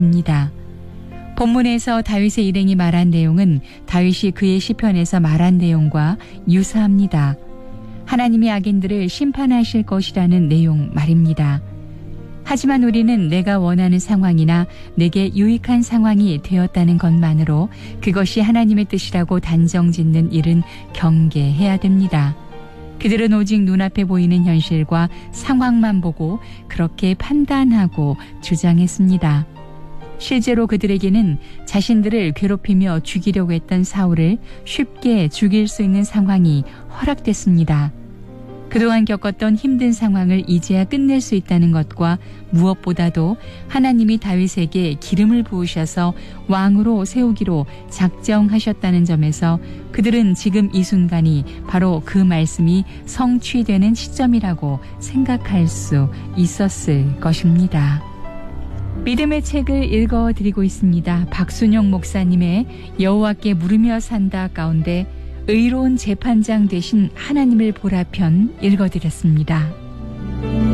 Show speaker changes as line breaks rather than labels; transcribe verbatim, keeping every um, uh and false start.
입니다. 본문에서 다윗의 일행이 말한 내용은 다윗이 그의 시편에서 말한 내용과 유사합니다. 하나님이 악인들을 심판하실 것이라는 내용 말입니다. 하지만 우리는 내가 원하는 상황이나 내게 유익한 상황이 되었다는 것만으로 그것이 하나님의 뜻이라고 단정짓는 일은 경계해야 됩니다. 그들은 오직 눈앞에 보이는 현실과 상황만 보고 그렇게 판단하고 주장했습니다. 실제로 그들에게는 자신들을 괴롭히며 죽이려고 했던 사울을 쉽게 죽일 수 있는 상황이 허락됐습니다. 그동안 겪었던 힘든 상황을 이제야 끝낼 수 있다는 것과 무엇보다도 하나님이 다윗에게 기름을 부으셔서 왕으로 세우기로 작정하셨다는 점에서 그들은 지금 이 순간이 바로 그 말씀이 성취되는 시점이라고 생각할 수 있었을 것입니다. 믿음의 책을 읽어드리고 있습니다. 박순영 목사님의 여호와께 물으며 산다 가운데 의로운 재판장 되신 하나님을 보라 편 읽어드렸습니다.